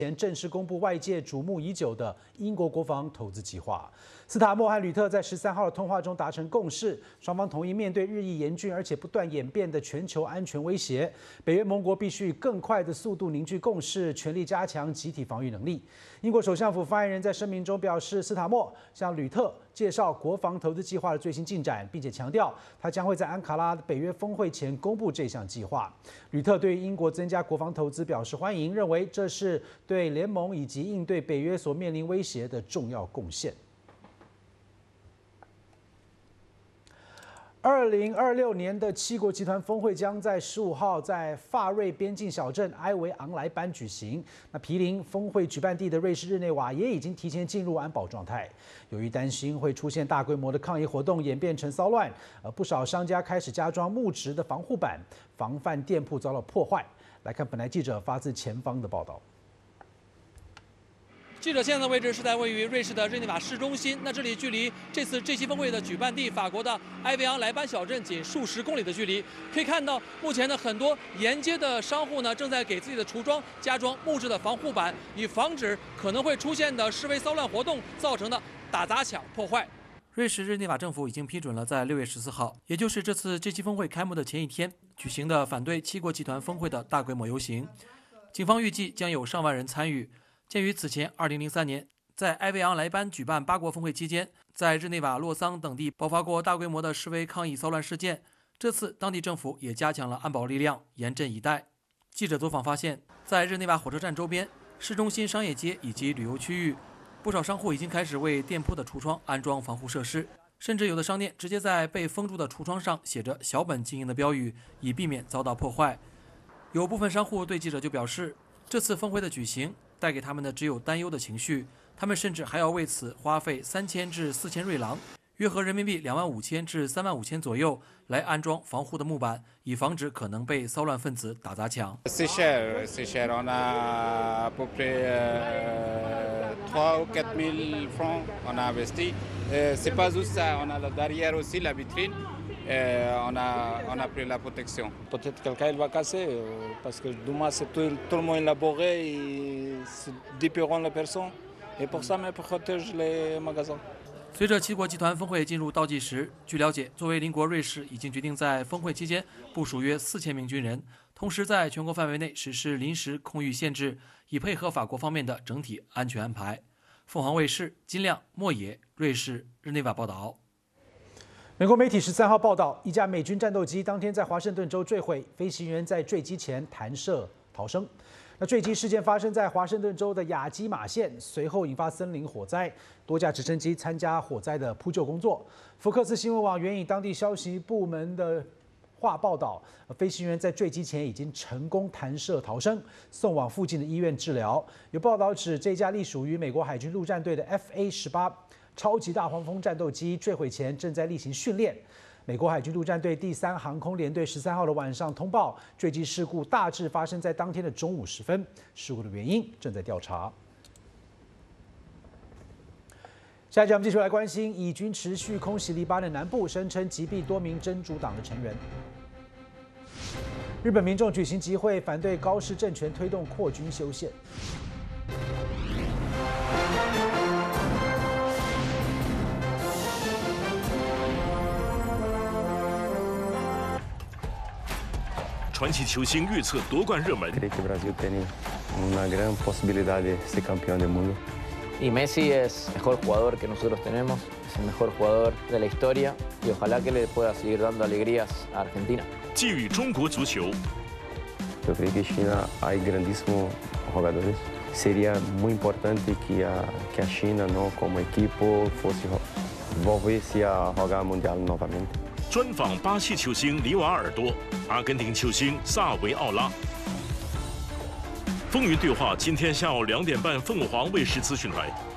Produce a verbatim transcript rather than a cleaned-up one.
前正式公布外界瞩目已久的英国国防投资计划。斯塔默和吕特在十三号的通话中达成共识，双方同意面对日益严峻而且不断演变的全球安全威胁，北约盟国必须以更快的速度凝聚共识，全力加强集体防御能力。英国首相府发言人在声明中表示，斯塔默向吕特介绍国防投资计划的最新进展，并且强调他将会在安卡拉北约峰会前公布这项计划。吕特对于英国增加国防投资表示欢迎，认为这是对联盟以及应对北约所面临威胁的重要贡献。二零二六年的七国集团峰会将在十五号在法瑞边境小镇埃维昂莱班举行。那毗邻峰会举办地的瑞士日内瓦也已经提前进入安保状态。由于担心会出现大规模的抗议活动演变成骚乱，呃，不少商家开始加装木质的防护板，防范店铺遭到破坏。来看本台记者发自前方的报道。 记者现在的位置是在位于瑞士的日内瓦市中心，那这里距离这次 G 七峰会的举办地法国的埃维昂莱班小镇仅数十公里的距离。可以看到，目前呢很多沿街的商户呢正在给自己的橱窗加装木质的防护板，以防止可能会出现的示威骚乱活动造成的打砸抢破坏。瑞士日内瓦政府已经批准了在六月十四号，也就是这次 G 七峰会开幕的前一天举行的反对七国集团峰会的大规模游行。警方预计将有上万人参与。鉴于此前二零零三年在埃维昂莱班举办八国峰会期间，在日内瓦、洛桑等地爆发过大规模的示威抗议骚乱事件，这次当地政府也加强了安保力量，严阵以待。记者走访发现，在日内瓦火车站周边、市中心商业街以及旅游区域，不少商户已经开始为店铺的橱窗安装防护设施，甚至有的商店直接在被封住的橱窗上写着“小本经营”的标语，以避免遭到破坏。有部分商户对记者就表示，这次峰会的举行带给他们的只有担忧的情绪，他们甚至还要为此花费三千至四千瑞郎，约合人民币两万五千至三万五千左右，来安装防护的木板，以防止可能被骚乱分子打砸抢。 C'est cher, c'est cher. On a à peu près trois ou quatre mille francs. On a investi. C'est pas juste ça. On a derrière aussi la vitrine. On a, on a pris la protection. Peut-être quelqu'un il va casser parce que demain c'est tout, tout le monde élaboré et c'est différentes les personnes et pour ça on protège les magasins. 随着七国集团峰会进入倒计时，据了解，作为邻国瑞士已经决定在峰会期间部署约四千名军人，同时在全国范围内实施临时空域限制，以配合法国方面的整体安全安排。凤凰卫视金亮、莫野，瑞士日内瓦报道。 美国媒体十三号报道，一架美军战斗机当天在华盛顿州坠毁，飞行员在坠机前弹射逃生。那坠机事件发生在华盛顿州的亚基马县，随后引发森林火灾，多架直升机参加火灾的扑救工作。福克斯新闻网援引当地消息部门的话报道，飞行员在坠机前已经成功弹射逃生，送往附近的医院治疗。有报道指，这架隶属于美国海军陆战队的 F A 十八。超级大黄蜂战斗机坠毁前正在例行训练。美国海军陆战队第三航空联队十三号的晚上通报，坠机事故大致发生在当天的中午时分，事故的原因正在调查。下一节我们继续来关心，以军持续空袭黎巴嫩南部，声称击毙多名真主党的成员。日本民众举行集会，反对高市政权推动扩军修宪。 传奇球星预测夺冠热门。 Creo que Brasil tiene una gran posibilidad de ser campeón del mundo. Y Messi es el mejor jugador que nosotros tenemos, es el mejor jugador de la historia y ojalá que le pueda seguir dando alegrías a Argentina. 寄予中国足球。 Eu creio que China hay grandísimos jogadores. Sería muy importante que a que a China, no, como equipo, fosse volvesse a jogar mundial novamente. 专访巴西球星里瓦尔多、阿根廷球星萨维奥拉。风云对话今天下午两点半，凤凰卫视资讯台。